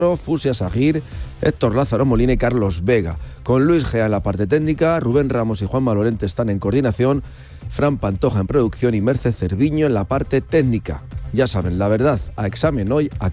Fusia Sagir, Héctor Lázaro Molina y Carlos Vega. Con Luis Gea en la parte técnica, Rubén Ramos y Juanma Lorente están en coordinación, Fran Pantoja en producción y Merce Cerviño en la parte técnica. Ya saben, la verdad a examen hoy.